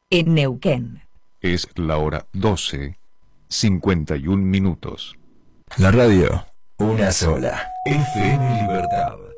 en Neuquén. Es la hora 12:51. La radio, una sola. FM Libertad.